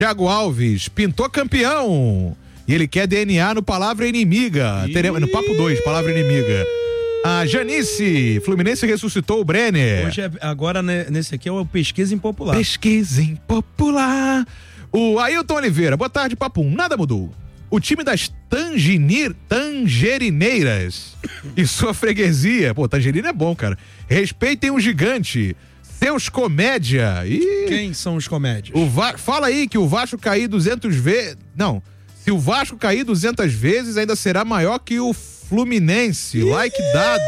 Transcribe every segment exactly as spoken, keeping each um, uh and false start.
Thiago Alves, pintou campeão. E ele quer D N A no Palavra Inimiga. Teremos, no Papo dois, Palavra Inimiga. A Janice, Fluminense ressuscitou o Brenner. Hoje, é, agora nesse aqui é o Pesquisa Impopular. Pesquisa Impopular. O Ailton Oliveira, boa tarde, Papum. Nada mudou. O time das Tanginir, Tangerineiras e sua freguesia. Pô, Tangerina é bom, cara. Respeitem o gigante. Seus comédia. E... Quem são os comédias? O Va... Fala aí que o Vasco cair duzentas vezes. Não. Se o Vasco cair duzentas vezes, ainda será maior que o Fluminense. Like dado.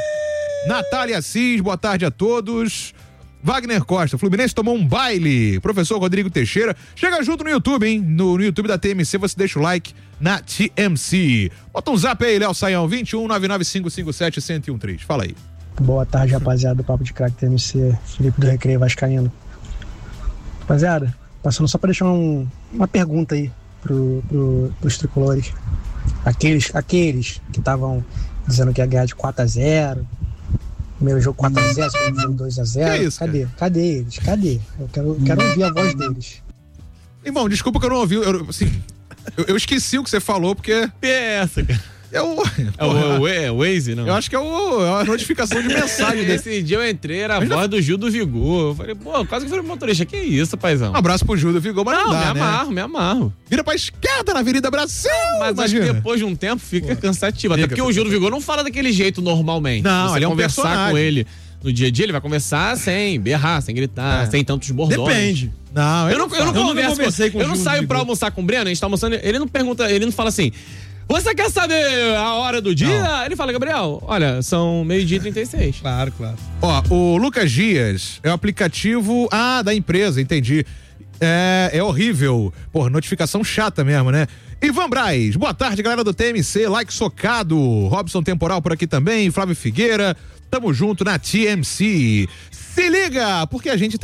Natália Assis, boa tarde a todos. Wagner Costa, Fluminense tomou um baile. Professor Rodrigo Teixeira, chega junto no YouTube, hein? No, no YouTube da T M C você deixa o like na T M C. Bota um zap aí, Léo Saião, vinte e um, nove nove cinco cinco sete, zero zero um três. Fala aí. Boa tarde, rapaziada do Papo de Craque T M C, Felipe do Recreio Vascaíno. Rapaziada, passando só pra deixar um, uma pergunta aí pro, pro, pros tricolores. Aqueles, aqueles que estavam dizendo que ia ganhar de quatro a zero, primeiro jogo quatro a zero, segundo jogo dois a zero. Que isso, cadê? cara? Cadê eles? Cadê? Eu quero, quero ouvir a voz deles. Irmão, desculpa que eu não ouvi. Eu, assim, eu, eu esqueci o que você falou, porque. É essa, cara. É o. É o, é o Waze, não? Eu acho que é, o, é a notificação de mensagem desse. Esse dia eu entrei, era a mas voz já... do Gil do Vigor. Eu falei, pô, quase que foi motorista. Que isso, paizão? Um abraço pro Gil do Vigor, mas não, não dá, me né? amarro, me amarro. Vira pra esquerda na Avenida Brasil. Mas imagina. acho que depois de um tempo fica pô, cansativo. Fica, até porque fica. O Gil do Vigor não fala daquele jeito normalmente. Não, você ele é um conversar personagem. com ele no dia a dia, ele vai conversar sem berrar, sem gritar, é. sem tantos bordões. Depende. Não, eu não, eu não, eu não converso com, com Eu não saio pra Vigor. almoçar com o Breno, a gente tá almoçando, ele não pergunta, ele não fala assim: você quer saber a hora do dia? Não. Ele fala, Gabriel, olha, são meio-dia e trinta e seis. Claro, claro. Ó, o Lucas Dias é o aplicativo, ah, da empresa, entendi. É, é horrível. Pô, notificação chata mesmo, né? Ivan Braz, boa tarde, galera do T M C, like socado. Robson Temporal por aqui também, Flávio Figueira, tamo junto na T M C. Se liga, porque a gente tem